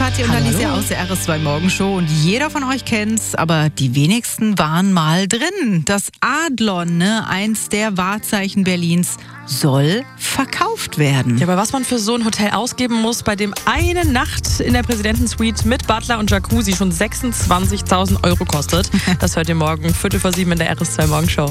Kathi und Alicia aus der RS2 Morgenshow. Und jeder von euch kennt's, aber die wenigsten waren mal drin. Das Adlon, eins der Wahrzeichen Berlins, soll verkauft werden. Ja, aber was man für so ein Hotel ausgeben muss, bei dem eine Nacht in der Präsidentensuite mit Butler und Jacuzzi schon 26.000 € kostet, das hört ihr morgen 7:15 in der RS2 Morgenshow.